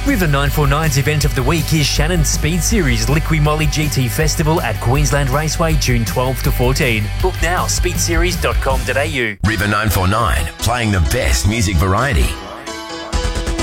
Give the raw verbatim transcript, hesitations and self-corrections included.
River nine forty-nine's event of the week is Shannon's Speed Series Liqui Moly G T Festival at Queensland Raceway, June twelfth to fourteen. Book now, speed series dot com dot a u. River nine forty-nine, playing the best music variety.